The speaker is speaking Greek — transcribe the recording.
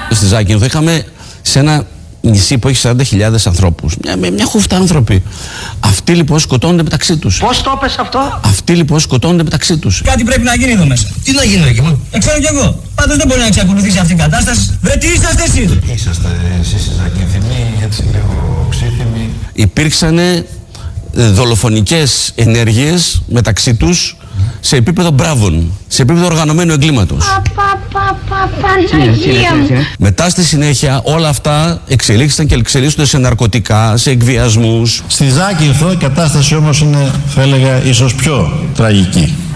Στη Ζάκυνθο είχαμε σε ένα νησί που έχει 40.000 ανθρώπους. Μια χούφτα άνθρωποι. Αυτοί λοιπόν σκοτώνονται μεταξύ τους. Πώς το πες αυτό? Αυτοί λοιπόν σκοτώνονται μεταξύ τους. Κάτι πρέπει να γίνει εδώ μέσα. Τι να γίνει εκεί μόνο? Ξέρω κι εγώ. Πάντως δεν μπορεί να εξακολουθήσει αυτή η κατάσταση. Βρε, τι είσαστε εσείς? Είσαστε εσείς Ζακυνθινοί, έτσι λίγο ψήθυμοι. Υπήρξαν δολοφονικές ενέργειες μεταξύ τους σε επίπεδο μπράβων, σε επίπεδο οργανωμένου εγκλήματος. Παναγία μου. Μετά στη συνέχεια όλα αυτά εξελίχθηκαν και εξελίσσονται σε ναρκωτικά, σε εκβιασμούς. Στη Ζάκυνθο η κατάσταση όμως είναι, θα έλεγα, ίσως πιο τραγική.